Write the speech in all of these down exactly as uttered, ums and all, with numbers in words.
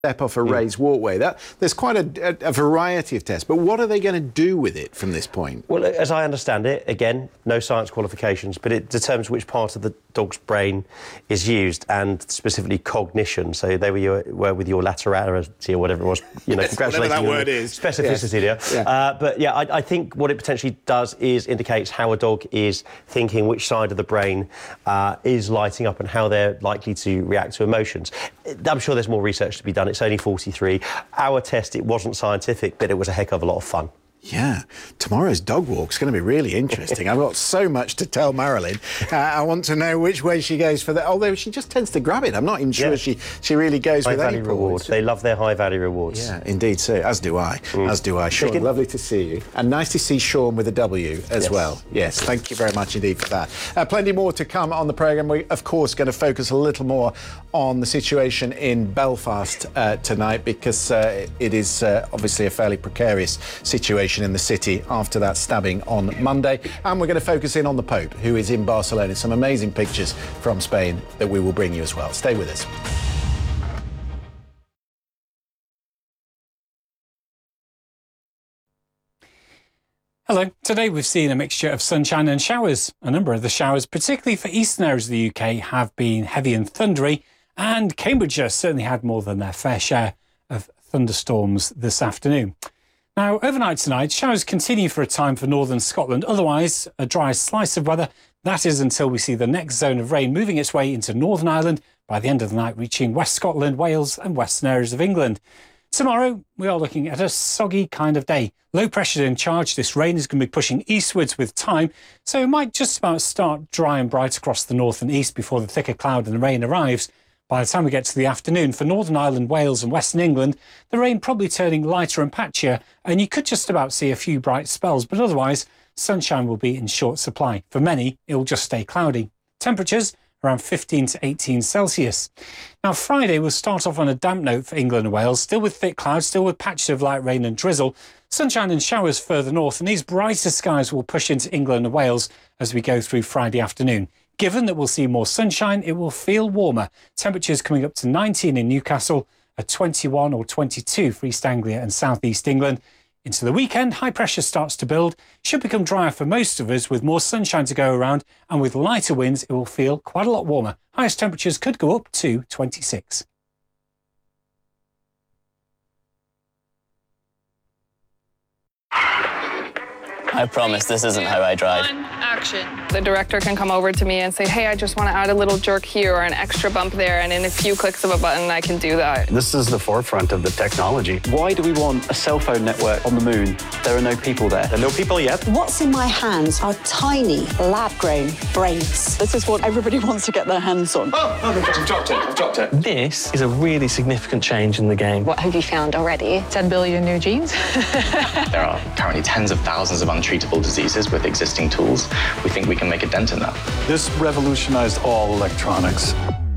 step off a raised walkway. That there's quite a, a, a variety of tests, but what are they going to do with it from this point? Well, as I understand it, again, no science qualifications, but it determines which part of the dog's brain is used, and specifically cognition. So they were, your, were with your laterality or whatever it was. You know, congratulations. Whatever that word is. Specificity, yes. yeah. Uh, but yeah, I, I think what it potentially does is indicates how a dog is thinking, which side of the brain uh, is lighting up, and how they're likely to react to emotions. I'm sure there's more research to be done. It's only forty-three. Our test, it wasn't scientific, but it was a heck of a lot of fun. Yeah, tomorrow's dog walk's going to be really interesting. I've got so much to tell Marilyn. Uh, I want to know which way she goes for that. Although she just tends to grab it. I'm not even sure yeah. she she really goes high with value any rewards. They love their high value rewards. Yeah, indeed. So as do I. Mm. As do I. Sean, Chicken. Lovely to see you, and nice to see Sean with a W as yes. well. Yes, thank you very much indeed for that. Uh, plenty more to come on the programme. We're of course going to focus a little more on the situation in Belfast uh, tonight, because uh, it is uh, obviously a fairly precarious situation in the city after that stabbing on Monday. And we're going to focus in on the Pope, who is in Barcelona. Some amazing pictures from Spain that we will bring you as well. Stay with us. Hello. Today we've seen a mixture of sunshine and showers. A number of the showers, particularly for eastern areas of the U K, have been heavy and thundery, and Cambridgeshire certainly had more than their fair share of thunderstorms this afternoon. Now, overnight tonight, showers continue for a time for northern Scotland. Otherwise, a dry slice of weather. That is until we see the next zone of rain moving its way into Northern Ireland, by the end of the night reaching West Scotland, Wales and western areas of England. Tomorrow, we are looking at a soggy kind of day. Low pressure in charge. This rain is going to be pushing eastwards with time, so it might just about start dry and bright across the north and east before the thicker cloud and the rain arrives. By the time we get to the afternoon, for Northern Ireland, Wales and Western England, the rain probably turning lighter and patchier, and you could just about see a few bright spells, but otherwise, sunshine will be in short supply. For many, it will just stay cloudy. Temperatures around fifteen to eighteen Celsius. Now, Friday will start off on a damp note for England and Wales, still with thick clouds, still with patches of light rain and drizzle, sunshine and showers further north, and these brighter skies will push into England and Wales as we go through Friday afternoon. Given that we'll see more sunshine, it will feel warmer. Temperatures coming up to nineteen in Newcastle, at twenty-one or twenty-two for East Anglia and South East England. Into the weekend, high pressure starts to build. Should become drier for most of us, with more sunshine to go around, and with lighter winds, it will feel quite a lot warmer. Highest temperatures could go up to twenty-six. I promise this isn't how I drive. Action. The director can come over to me and say, hey, I just want to add a little jerk here or an extra bump there, and in a few clicks of a button, I can do that. This is the forefront of the technology. Why do we want a cell phone network on the moon? There are no people there. There are no people yet. What's in my hands are tiny, lab-grown brains. This is what everybody wants to get their hands on. Oh, oh I've dropped it, I've dropped it. This is a really significant change in the game. What have you found already? ten billion new genes? There are currently tens of thousands of untreatable diseases with existing tools. We think we can make a dent in that. This revolutionized all electronics.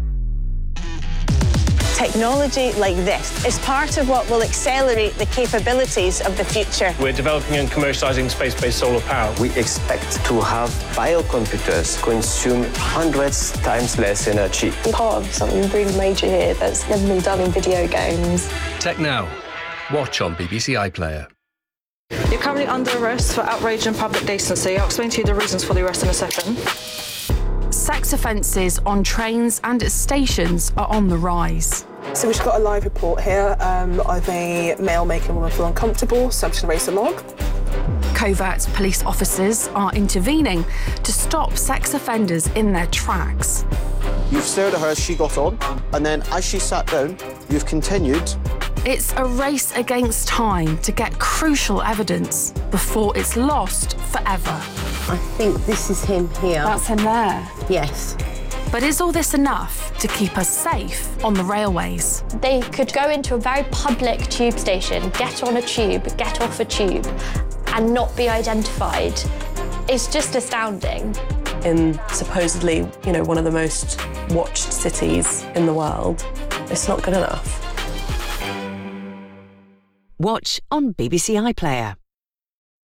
Technology like this is part of what will accelerate the capabilities of the future. We're developing and commercializing space-based solar power. We expect to have biocomputers consume hundreds times less energy. I'm part of something really major here that's never been done in video games. Tech Now. Watch on B B C iPlayer. You're currently under arrest for outrage and public decency. I'll explain to you the reasons for the arrest in a second. Sex offences on trains and at stations are on the rise. So we've got a live report here um, of a male making a woman feel uncomfortable, so I'm just going to raise the log. Covert police officers are intervening to stop sex offenders in their tracks. You've stared at her as she got on, and then as she sat down, you've continued. It's a race against time to get crucial evidence before it's lost forever. I think this is him here. That's him there? Yes. But is all this enough to keep us safe on the railways? They could go into a very public tube station, get on a tube, get off a tube, and not be identified. It's just astounding. In supposedly, you know, one of the most watched cities in the world, it's not good enough. Watch on B B C iPlayer.